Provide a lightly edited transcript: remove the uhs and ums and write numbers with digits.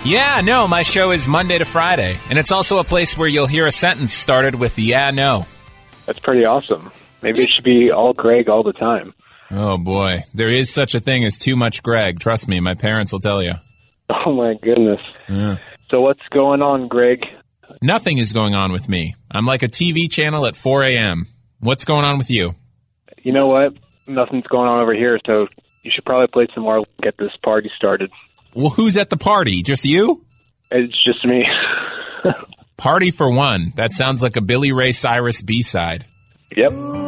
Yeah, no, my show is Monday to Friday. And it's also a place where you'll hear a sentence started with yeah, no. That's pretty awesome. Maybe it should be all Greg all the time. Oh, boy. There is such a thing as too much Greg. Trust me, my parents will tell you. Oh, my goodness. Yeah. So what's going on, Greg? Nothing is going on with me. I'm like a TV channel at 4 a.m. What's going on with you? You know what? Nothing's going on over here, so you should probably play some more, get this party started. Well, who's at the party? Just you? It's just me. Party for One. That sounds like a Billy Ray Cyrus B-side. Yep.